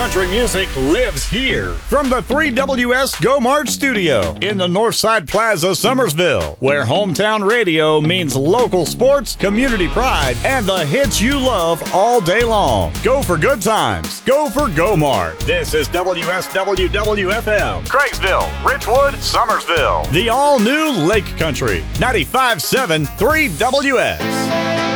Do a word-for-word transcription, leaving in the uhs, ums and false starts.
country music lives here. From the three W S Go March studio in the Northside Plaza, Summersville, where hometown radio means local sports, community pride, and the hits you love all day long. Go for good times. Go for Go March. This is W S W W F M, Craigsville, Richwood, Summersville. The all-new Lake Country, ninety-five point seven three W S.